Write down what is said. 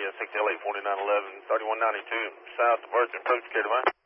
6L8 4911, 3192 South Virgin Approach, clear to mine.